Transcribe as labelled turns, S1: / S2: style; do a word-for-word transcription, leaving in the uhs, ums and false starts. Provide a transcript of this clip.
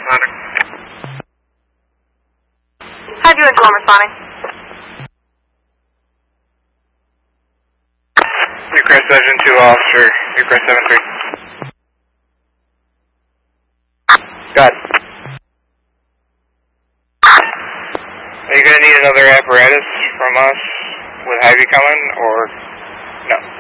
S1: responding.
S2: How do you inform responding?
S1: Newcrest Engine two officer, Newcrest seven three. Got it. Are you going to need another apparatus from us with Hy-Vee coming, or no?